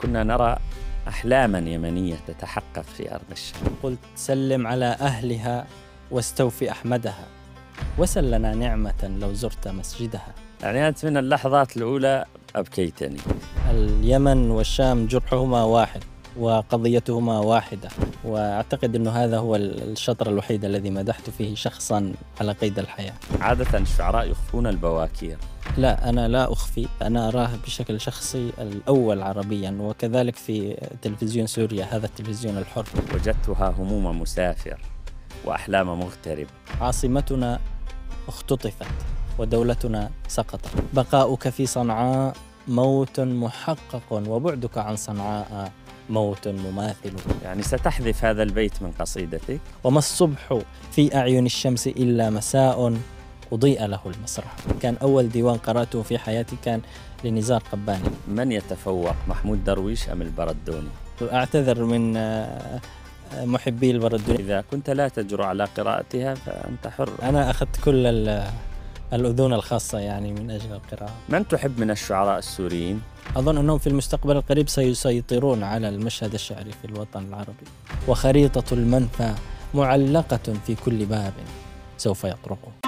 كنا نرى أحلاما يمنية تتحقق في أرض الشام. قلت سلم على أهلها واستوفي أحمدها، وسل لنا نعمة لو زرت مسجدها. يعني أنت من اللحظات الأولى أبكيتني. اليمن والشام جرحهما واحد وقضيتهما واحدة، وأعتقد أنه هذا هو الشطر الوحيد الذي مدحت فيه شخصا على قيد الحياة. عادة الشعراء يخفون البواكير. لا، أنا لا أخفي، أنا أراه بشكل شخصي الأول عربيا، وكذلك في تلفزيون سوريا، هذا التلفزيون الحر. وجدتها هموم مسافر وأحلام مغترب. عاصمتنا اختطفت ودولتنا سقطت، بقاؤك في صنعاء موت محقق، وبعدك عن صنعاء موت مماثل. يعني ستحذف هذا البيت من قصيدتك. وما الصبح في أعين الشمس إلا مساء أضيء له المسرح. كان أول ديوان قرأته في حياتي كان لنزار قباني. من يتفوق، محمود درويش أم البردوني؟ أعتذر من محبي البردوني. إذا كنت لا تجرؤ على قراءتها فأنت حر. أنا أخذت كل الأذون الخاصة يعني من أجل القراءة. من تحب من الشعراء السوريين؟ أظن أنهم في المستقبل القريب سيسيطرون على المشهد الشعري في الوطن العربي، وخريطة المنفى معلقة في كل باب سوف يطرقه.